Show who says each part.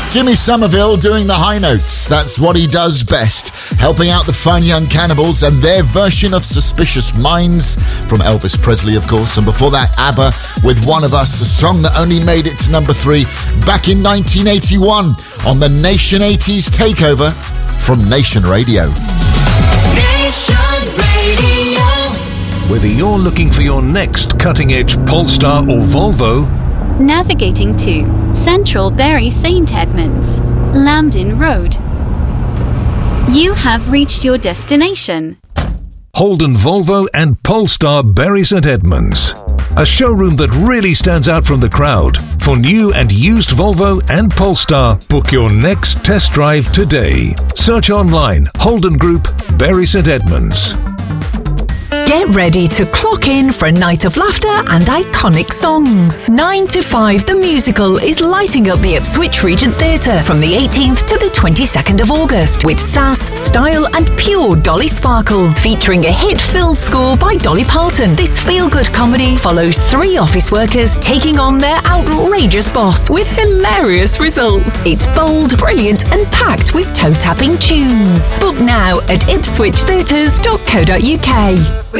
Speaker 1: Jimmy Somerville doing the high notes. That's what he does best. Helping out the Fine Young Cannibals and their version of Suspicious Minds from Elvis Presley, of course. And before that, ABBA with One of Us, a song that only made it to number 3 back in 1981 on the Nation 80s takeover from Nation Radio.
Speaker 2: Nation Radio.
Speaker 3: Whether you're looking for your next cutting-edge Polestar or Volvo,
Speaker 4: navigating to Central Bury St Edmunds, Lambden Road, you have reached your destination.
Speaker 3: Holden Volvo and Polestar Bury St Edmunds. A showroom that really stands out from the crowd. For new and used Volvo and Polestar, book your next test drive today. Search online, Holden Group, Bury St Edmunds.
Speaker 5: Get ready to clock in for a night of laughter and iconic songs. 9 to 5 the musical is lighting up the Ipswich Regent Theatre from the 18th to the 22nd of August with sass, style and pure Dolly Sparkle, featuring a hit-filled score by Dolly Parton. This feel-good comedy follows 3 office workers taking on their outrageous boss with hilarious results. It's bold, brilliant and packed with toe-tapping tunes. Book now at ipswichtheatres.co.uk.